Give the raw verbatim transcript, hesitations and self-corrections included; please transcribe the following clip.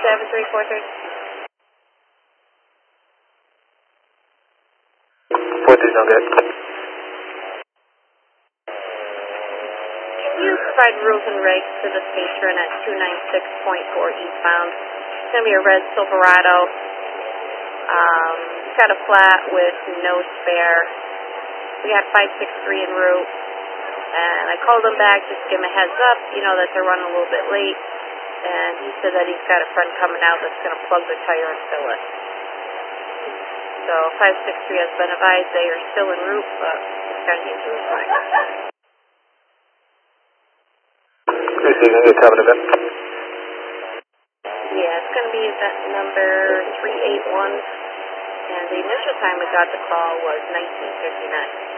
seven three four three. four three sound good. Can you provide rules and regs to this patron at two ninety-six point four eastbound? It's going to be a red Silverado. Um, it's got a flat with no spare. We got five six three en route. And I called him back just to give him a heads up, you know, that they're running a little bit late. And he said that he's got a friend coming out that's going to plug the tire and fill it. So five six three has been advised they are still en route, but it's got to get to his line. Receiving your common event. Yeah, it's going to be event number three eight one. And the initial time we got the call was nineteen fifty-nine.